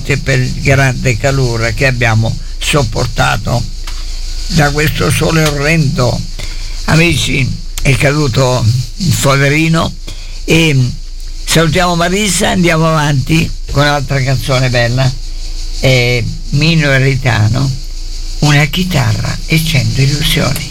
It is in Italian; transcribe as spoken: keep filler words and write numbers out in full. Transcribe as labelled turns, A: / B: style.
A: veramente per il grande calore che abbiamo sopportato da questo sole orrendo. Amici, è caduto il foderino e salutiamo Marisa, andiamo avanti con un'altra canzone bella, è Mino Eritano, Una chitarra e cento illusioni.